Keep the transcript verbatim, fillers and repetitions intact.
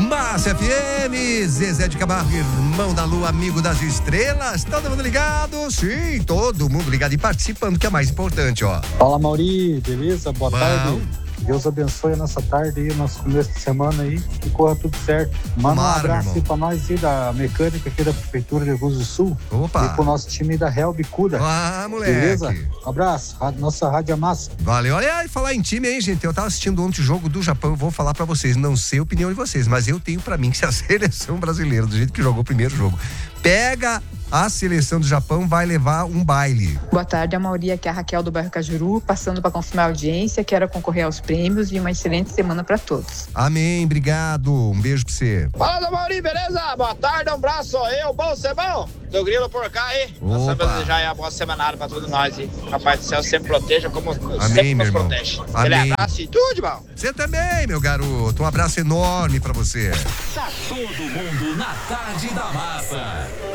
Massa F M, Zezé de Camargo, irmão da lua, amigo das estrelas. Todo mundo ligado? Sim, todo mundo ligado e participando, que é mais importante, ó. Fala, Mauri, beleza? Boa Bom. tarde. Deus abençoe a nossa tarde aí, nosso começo de semana aí, que corra tudo certo. Manda Tomara, um abraço meu aí irmão. pra nós aí da mecânica aqui da Prefeitura de Rio Grande do Sul. Opa. E pro nosso time da Helb Cura. Ah, moleque. Beleza? Um abraço. A nossa Rádio é massa. Valeu. Olha, e falar em time, hein, gente? Eu tava assistindo ontem o jogo do Japão, eu vou falar pra vocês, não sei a opinião de vocês, mas eu tenho pra mim que se a seleção brasileira, do jeito que jogou o primeiro jogo, pega a seleção do Japão, vai levar um baile. Boa tarde, Amauri, aqui é a Raquel do bairro Cajuru, passando para confirmar a audiência, quero concorrer aos prêmios e uma excelente semana para todos. Amém, obrigado, um beijo pra você. Fala, Mauri, beleza? Boa tarde, um abraço, eu, bom, você bom? Do Grilo por cá aí. Nossa, Opa. desejar aí uma boa semanada pra todos nós aí. Papai do céu sempre proteja como Amém, sempre meu nos irmão. protege. Amém. Aquele abraço e tudo de bom. Você também, meu garoto, um abraço enorme pra você. Tá todo mundo na Tarde da Massa.